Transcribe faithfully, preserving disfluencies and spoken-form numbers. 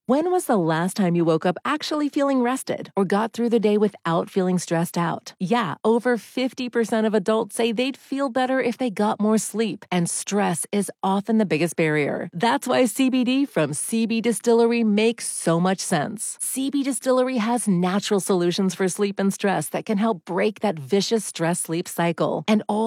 When was the last time you woke up actually feeling rested or got through the day without feeling stressed out? Yeah, over fifty percent of adults say they'd feel better if they got more sleep, and stress is often the biggest barrier. That's why C B D from C B Distillery makes so much sense. C B Distillery has natural solutions for sleep and stress that can help break that vicious stress-sleep cycle, and all